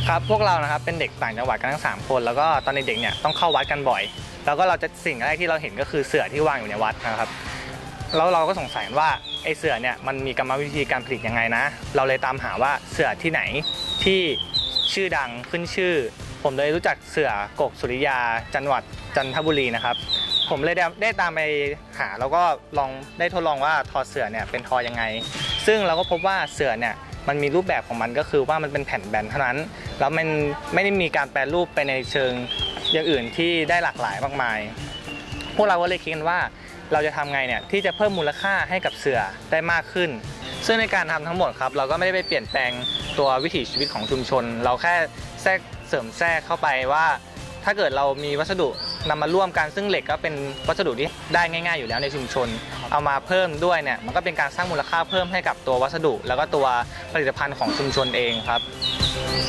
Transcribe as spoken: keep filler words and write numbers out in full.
ครับพวกเรานะครับเป็นเด็กต่างจังหวัดกันทั้งสามคนแล้วก็ตอนเด็กๆเนี่ยต้องเข้าวัดกันบ่อยแล้วก็เราจะสิ่งแรกที่เราเห็นก็คือเสื่อที่วางอยู่ในวัดนะครับแล้วเราก็สงสัยว่าไอ้เสื่อเนี่ยมันมีกรรมวิธีการผลิตยังไงนะเราเลยตามหาว่าเสื่อที่ไหนที่ชื่อดังขึ้นชื่อผมเลยรู้จักเสื่อกกสุริยาจังหวัดจันทบุรีนะครับผมเลยได้ตามไปหาแล้วก็ลองได้ทดลองว่าทอเสื่อเนี่ยเป็นทอยังไงซึ่งเราก็พบว่าเสื่อเนี่ยมันมีรูปแบบของมันก็คือว่ามันเป็นแผ่นแบนเท่านั้นแล้วมันไม่ได้มีการแปรรูปไปในเชิงอย่างอื่นที่ได้หลากหลายมากมายพวกเราก็เลยคิดกันว่าเราจะทำไงเนี่ยที่จะเพิ่มมูลค่าให้กับเสื่อได้มากขึ้นซึ่งในการทำทั้งหมดครับเราก็ไม่ได้ไปเปลี่ยนแปลงตัววิถีชีวิตของชุมชนเราแค่แทรกเสริมแทรกเข้าไปว่าถ้าเกิดเรามีวัสดุนำมาร่วมกันซึ่งเหล็กก็เป็นวัสดุที่ได้ง่ายๆอยู่แล้วในชุมชนเอามาเพิ่มด้วยเนี่ยมันก็เป็นการสร้างมูลค่าเพิ่มให้กับตัววัสดุแล้วก็ตัวผลิตภัณฑ์ของชุมชนเองครับ